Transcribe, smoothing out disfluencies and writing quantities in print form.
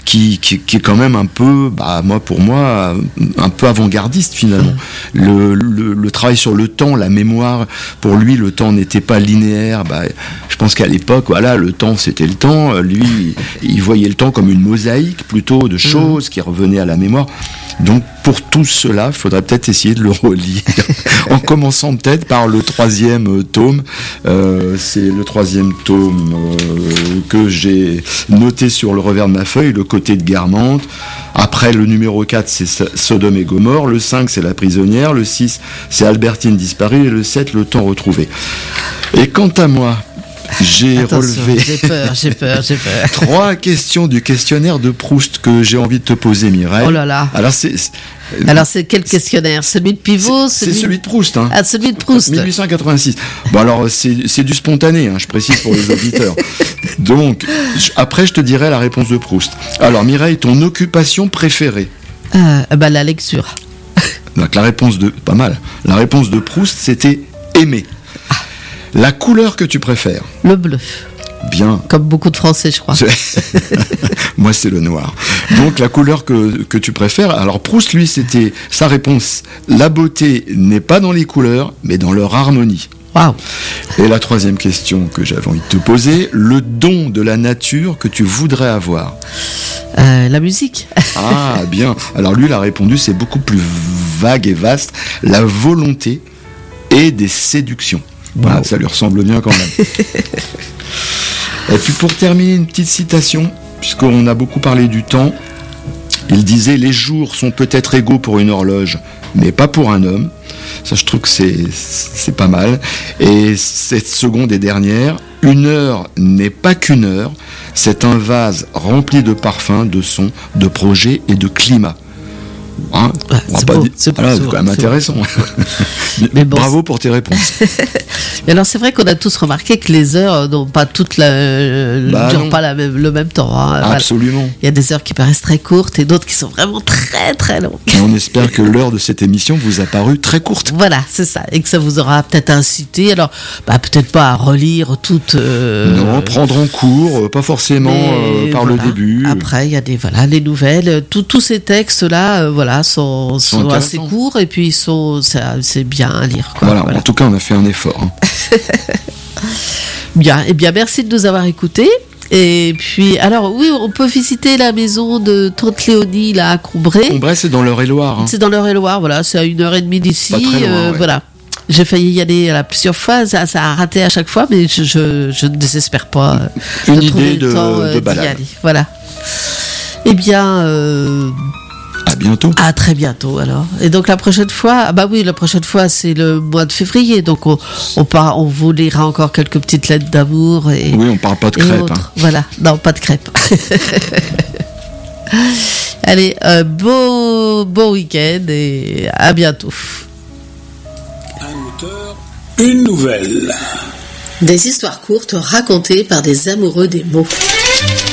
qui est quand même un peu, pour moi, un peu avant-gardiste finalement. Le travail sur le temps, la mémoire, pour lui, le temps n'était pas linéaire. Je pense qu'à l'époque, voilà, le temps, c'était le temps. Lui, il voyait le temps comme une mosaïque plutôt de choses qui revenaient à la mémoire. Donc, pour tout cela, il faudrait peut-être essayer de le relire, en commençant peut-être par le 3e tome. C'est le 3e tome que j'ai noté sur le revers de ma feuille, le côté de Guermantes. Après, le numéro 4, c'est Sodome et Gomorrhe. Le 5, c'est La prisonnière. Le 6, c'est Albertine disparue. Et le 7, Le temps retrouvé. Et quant à moi, j'ai relevé j'ai peur. 3 questions du questionnaire de Proust que j'ai envie de te poser, Mireille. Oh là là. Alors c'est quel questionnaire? Celui de Pivot? C'est celui de Proust. Hein. Ah, celui de Proust. 1886. Bon, alors, c'est du spontané, hein, je précise pour les auditeurs. Donc, après, je te dirai la réponse de Proust. Alors, Mireille, ton occupation préférée? La lecture. Donc, pas mal. La réponse de Proust, c'était aimer. La couleur que tu préfères? Le bleu. Bien. Comme beaucoup de Français, je crois. Moi, c'est le noir. Donc, la couleur que tu préfères. Alors, Proust, lui, c'était sa réponse. La beauté n'est pas dans les couleurs, mais dans leur harmonie. Waouh. Et la 3e question que j'avais envie de te poser, le don de la nature que tu voudrais avoir? La musique. Ah, bien. Alors, lui, il a répondu, c'est beaucoup plus vague et vaste. La volonté et des séductions. Voilà, ça lui ressemble bien quand même. Et puis pour terminer, une petite citation, puisqu'on a beaucoup parlé du temps. Il disait « Les jours sont peut-être égaux pour une horloge, mais pas pour un homme ». Ça, je trouve que c'est pas mal. Et cette seconde et dernière, « Une heure n'est pas qu'une heure, c'est un vase rempli de parfums, de sons, de projets et de climats ». Hein, c'est quand même intéressant. Mais bon, bravo pour tes réponses. Mais alors c'est vrai qu'on a tous remarqué que les heures n'ont pas toutes durent pas le même temps. Hein. Absolument. Voilà. Il y a des heures qui paraissent très courtes et d'autres qui sont vraiment très très longues. Et on espère que l'heure de cette émission vous a paru très courte. Voilà, c'est ça, et que ça vous aura peut-être incité. Alors, peut-être pas à relire toutes. Non, prendre en cours, pas forcément par le début. Après, il y a les nouvelles. Tous ces textes-là, sont assez courts et puis c'est bien à lire. Quoi. Voilà, en tout cas, on a fait un effort. Hein. Bien, et bien, merci de nous avoir écoutés. Et puis, alors oui, on peut visiter la maison de Tante Léonie là, à Combray. Combray, c'est dans l'Eure-et-Loire. Hein. C'est dans l'Eure-et-Loire, voilà, c'est à 1h30 d'ici. Pas très loin, Voilà. J'ai failli y aller plusieurs fois, ça a raté à chaque fois, mais je ne désespère pas. Une idée de balade. D'y aller. Voilà. Eh bien. À bientôt. À très bientôt alors. Et donc la prochaine fois, la prochaine fois c'est le mois de février, donc on vous lira encore quelques petites lettres d'amour oui, on parle pas de crêpes. Hein. Voilà, non, pas de crêpes. Allez, bon week-end et à bientôt. Un auteur, une nouvelle. Des histoires courtes racontées par des amoureux des mots.